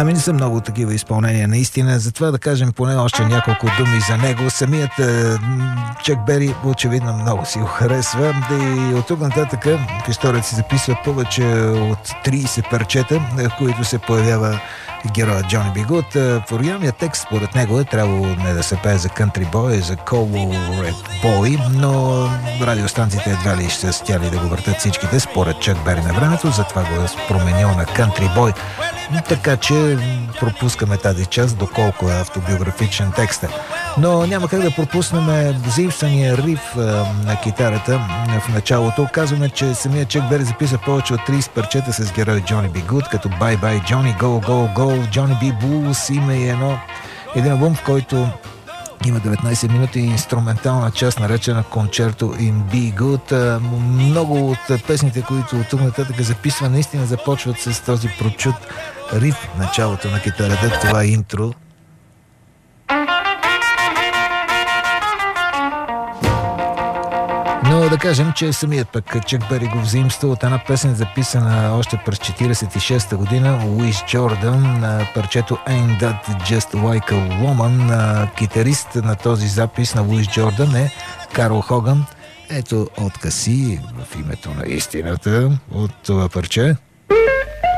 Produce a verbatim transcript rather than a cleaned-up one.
Ами не са много такива изпълнения наистина, затова да кажем поне още няколко думи за него. Самият е, Чак Бери очевидно много си го харесва, да и от тук нататък в историята си записва повече от трийсет парчета, в които се появява героя Джони Би Гуд. В оригиналния текст според него е трябвало не да се пее за Country Boy, за Cowboy Red Boy, но радиостанциите едва ли ще стяли да го въртат всичките според Чак Бери на времето, затова го е променил на Country Boy. Така че пропускаме тази част, доколко е автобиографичен текст. Но няма как да пропуснем заимствания риф на китарата в началото. Казваме, че самият Чак Бери записа повече от трийсет парчета с герой Джони Би Гуд, като Bye Bye Johnny, Go Go Go, Johnny B. Blues. Има и едно, един албум, в който има деветнайсет минути инструментална част, наречена Concerto in B Good. Много от песните, които от тук нататък записва, наистина започват с този прочут риф в началото на китарата. Това е интро. Но да кажем, че самият пък Чак Бери го взаимства от една песен, записана още през четирийсет и шеста година, Луис Джордан, на парчето Ain't That Just Like a Woman. Китарист на този запис на Луис Джордан е Карл Хоган. Ето откъси в името на истината от това парче.